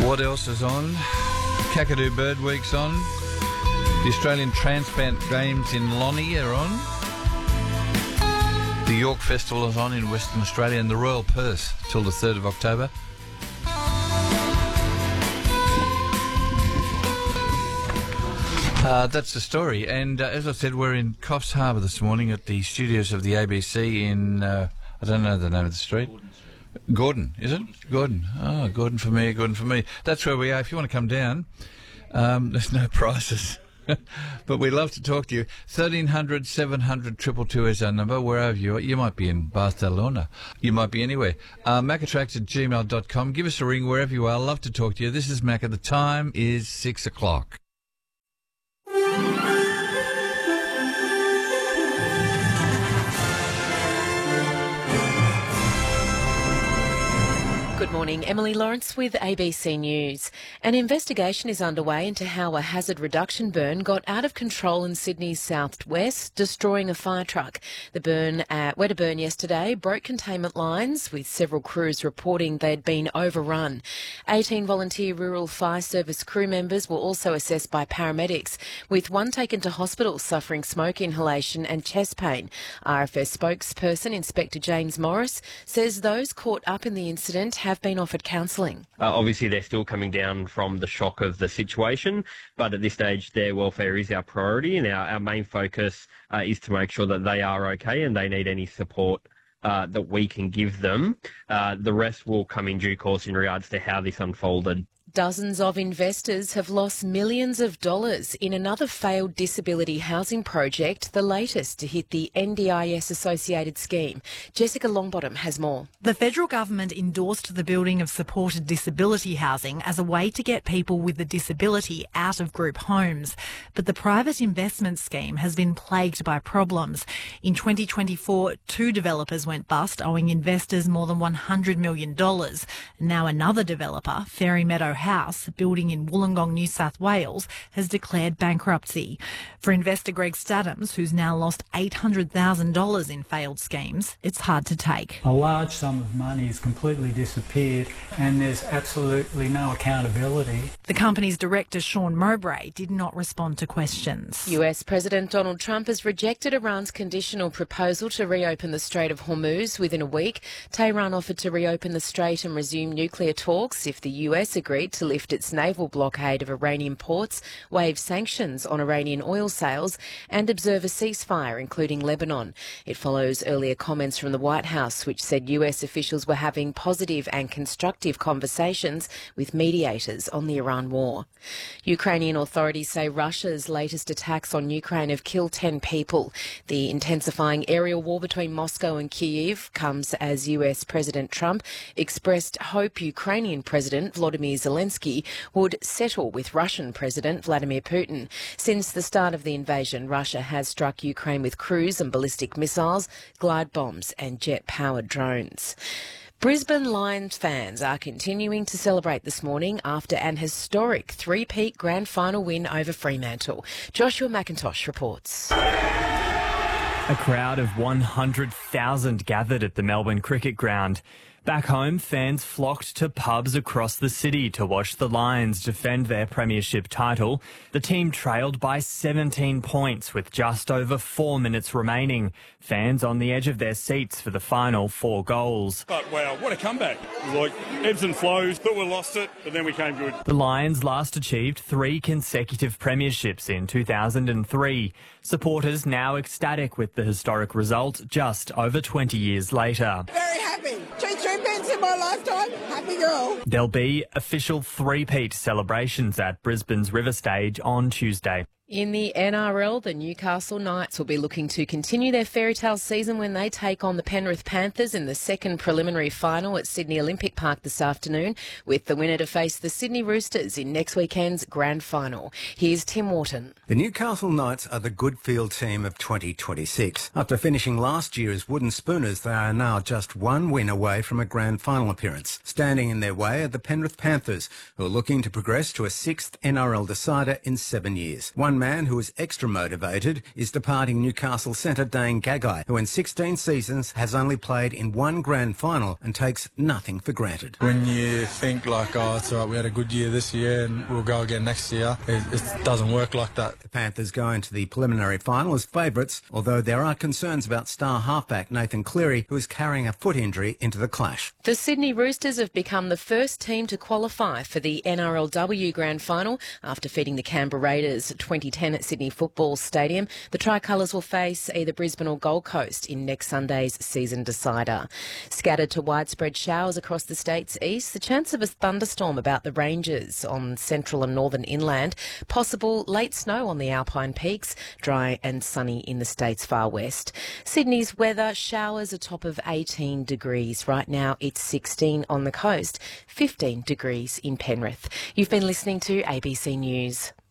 What else is on? Kakadu Bird Week's on. The Australian Transplant Games in Lonnie are on. The York Festival is on in Western Australia, and the Royal Perth till the 3rd of October. That's the story. And as I said, we're in Coffs Harbour this morning at the studios of the ABC in, I don't know the name of the street. Gordon, is it? Gordon. Oh, Gordon for me, Gordon for me. That's where we are. If you want to come down, there's no prices. But we love to talk to you. 1300 700 222 is our number. Wherever you are. You might be in Barcelona. You might be anywhere. Macatracks@gmail.com. Give us a ring wherever you are. Love to talk to you. This is Macca. The time is 6 o'clock. Good morning, Emily Lawrence with ABC News. An investigation is underway into how a hazard reduction burn got out of control in Sydney's southwest, destroying a fire truck. The burn at Wedderburn yesterday broke containment lines, with several crews reporting they'd been overrun. 18 volunteer rural fire service crew members were also assessed by paramedics, with one taken to hospital suffering smoke inhalation and chest pain. RFS spokesperson Inspector James Morris says those caught up in the incident have been offered counselling. Obviously, they're still coming down from the shock of the situation, but at this stage, their welfare is our priority, and our main focus is to make sure that they are okay and they need any support that we can give them. The rest will come in due course in regards to how this unfolded. Dozens of investors have lost millions of dollars in another failed disability housing project, the latest to hit the NDIS-associated scheme. Jessica Longbottom has more. The federal government endorsed the building of supported disability housing as a way to get people with a disability out of group homes. But the private investment scheme has been plagued by problems. In 2024, 2 developers went bust, owing investors more than $100 million. Now another developer, Fairy Meadow House, building in Wollongong, New South Wales, has declared bankruptcy. For investor Greg Staddams, who's now lost $800,000 in failed schemes, it's hard to take. A large sum of money has completely disappeared and there's absolutely no accountability. The company's director, Sean Mowbray, did not respond to questions. US President Donald Trump has rejected Iran's conditional proposal to reopen the Strait of Hormuz within a week. Tehran offered to reopen the strait and resume nuclear talks if the US agreed to lift its naval blockade of Iranian ports, waive sanctions on Iranian oil sales and observe a ceasefire, including Lebanon. It follows earlier comments from the White House, which said US officials were having positive and constructive conversations with mediators on the Iran war. Ukrainian authorities say Russia's latest attacks on Ukraine have killed 10 people. The intensifying aerial war between Moscow and Kyiv comes as US President Trump expressed hope Ukrainian President Volodymyr Zelensky would settle with Russian President Vladimir Putin. Since the start of the invasion, Russia has struck Ukraine with cruise and ballistic missiles, glide bombs and jet-powered drones. Brisbane Lions fans are continuing to celebrate this morning after an historic three-peat grand final win over Fremantle. Joshua McIntosh reports. A crowd of 100,000 gathered at the Melbourne Cricket Ground. Back home, fans flocked to pubs across the city to watch the Lions defend their premiership title. The team trailed by 17 points with just over 4 minutes remaining. Fans on the edge of their seats for the final 4 goals. But wow, what a comeback. Like ebbs and flows, thought we lost it, but then we came good. The Lions last achieved 3 consecutive premierships in 2003. Supporters now ecstatic with the historic result just over 20 years later. Very happy. Two pence in my lifetime. Happy girl. There'll be official three-peat celebrations at Brisbane's River Stage on Tuesday. In the NRL, the Newcastle Knights will be looking to continue their fairy tale season when they take on the Penrith Panthers in the second preliminary final at Sydney Olympic Park this afternoon, with the winner to face the Sydney Roosters in next weekend's grand final. Here's Tim Wharton. The Newcastle Knights are the good field team of 2026. After finishing last year as Wooden Spooners, they are now just one win away from a grand final appearance. Standing in their way are the Penrith Panthers, who are looking to progress to a 6th NRL decider in 7 years. One man who is extra motivated is departing Newcastle centre Dane Gagai, who in 16 seasons has only played in one grand final and takes nothing for granted. When you think like, oh, it's all right, we had a good year this year and we'll go again next year, it doesn't work like that. The Panthers go into the preliminary final as favourites, although there are concerns about star halfback Nathan Cleary, who is carrying a foot injury into the clash. The Sydney Roosters have become the first team to qualify for the NRLW Grand Final after defeating the Canberra Raiders 2010 at Sydney Football Stadium. The Tricolours will face either Brisbane or Gold Coast in next Sunday's season decider. Scattered to widespread showers across the state's east, the chance of a thunderstorm about the ranges on central and northern inland, possible late snow on the Alpine peaks, dry and sunny in the state's far west. Sydney's weather, showers a top of 18 degrees. Right now it's 16 on the coast, 15 degrees in Penrith. You've been listening to ABC News.